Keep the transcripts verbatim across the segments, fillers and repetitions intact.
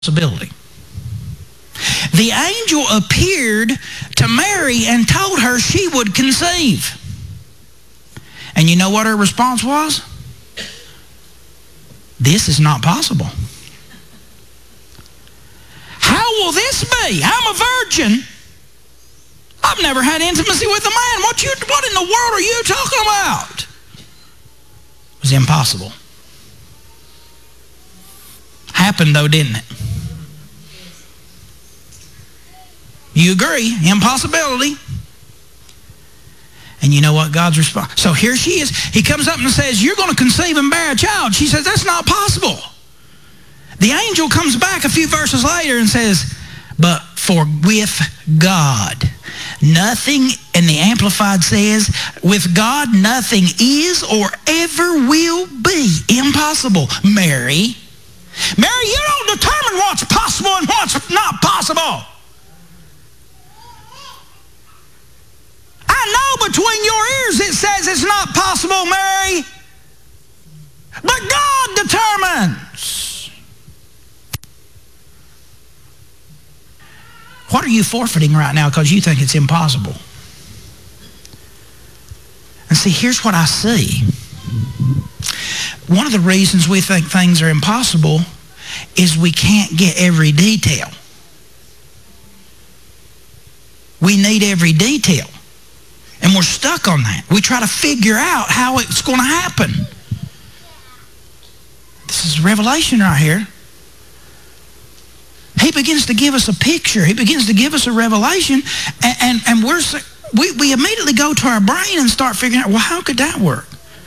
Possibility. The angel appeared to Mary and told her she would conceive. And you know what her response was? This is not possible. How will this be? I'm a virgin. I've never had intimacy with a man. What, you, what in the world are you talking about? It was impossible. Happened though, didn't it? You agree, impossibility. And you know what God's response? So here she is. He comes up and says, you're going to conceive and bear a child. She says, that's not possible. The angel comes back a few verses later and says, but for with God, nothing, and the Amplified says, with God, nothing is or ever will be impossible. Mary, Mary, you don't determine what's possible and what's not possible. I know between your ears it says it's not possible, Mary. But God determines. What are you forfeiting right now because you think it's impossible? And see, here's what I see. One of the reasons we think things are impossible is we can't get every detail. We need every detail. And we're stuck on that. We try to figure out how it's going to happen. This is Revelation right here. He begins to give us a picture. He begins to give us a revelation. And, and, and we're, we, we immediately go to our brain and start figuring out, well, how could that work?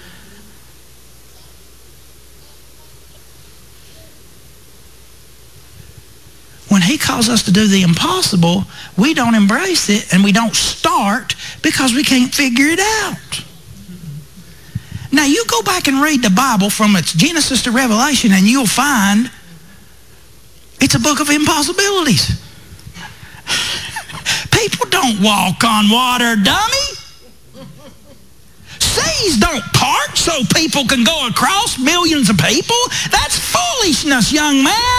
When he calls us to do the impossible, we don't embrace it and we don't start because we can't figure it out. Now, you go back and read the Bible from its Genesis to Revelation and you'll find it's a book of impossibilities. People don't walk on water, dummy. Seas don't part so people can go across, millions of people. That's foolishness, young man.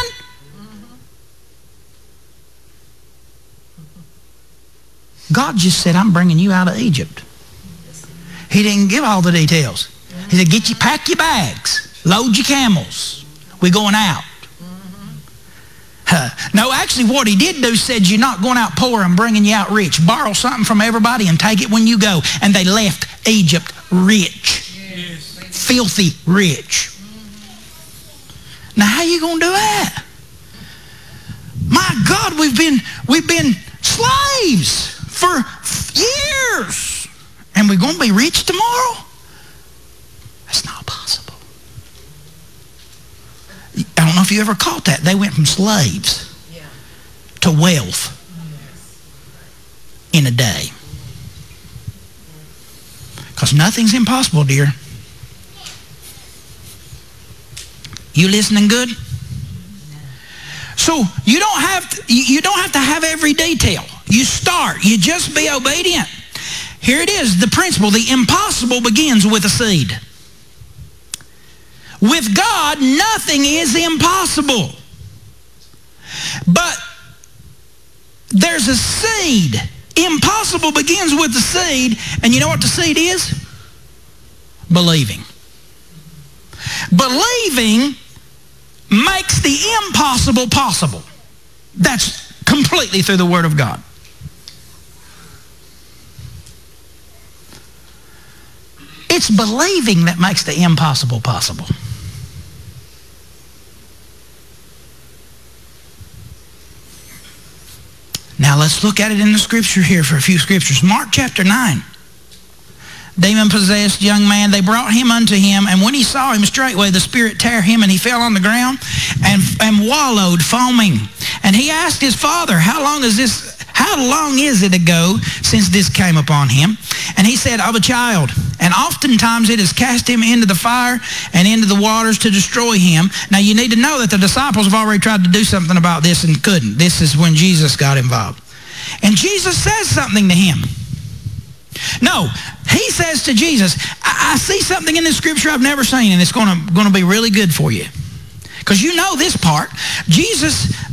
God just said, I'm bringing you out of Egypt. He didn't give all the details. He said, get you, pack your bags, load your camels. We're going out. Uh, no, actually what he did do said, you're not going out poor, I'm bringing you out rich. Borrow something from everybody and take it when you go. And they left Egypt rich. Yes. Filthy rich. Now how you going to do that? My God, we've been, we've been slaves for years. And we're going to be rich tomorrow? That's not possible. I don't know if you ever caught that. They went from slaves yeah. to wealth in a day. Because nothing's impossible, dear. You listening good? So you don't have to, you don't have to have every detail. You start. You just be obedient. Here it is, the principle. The impossible begins with a seed. With God, nothing is impossible. But there's a seed. Impossible begins with the seed. And you know what the seed is? Believing. Believing makes the impossible possible. That's completely through the Word of God. It's believing that makes the impossible possible. Now let's look at it in the scripture here for a few scriptures. Mark chapter nine. Demon-possessed young man, they brought him unto him, and when he saw him, straightway the spirit tear him, and he fell on the ground and, and wallowed, foaming. And he asked his father, how long is this, how long is it ago since this came upon him? And he said, of a child. And oftentimes it has cast him into the fire and into the waters to destroy him. Now you need to know that the disciples have already tried to do something about this and couldn't. This is when Jesus got involved. And Jesus says something to him. No, he says to Jesus, I, I see something in this scripture I've never seen, and it's going to, going to be really good for you. because you know this part. Jesus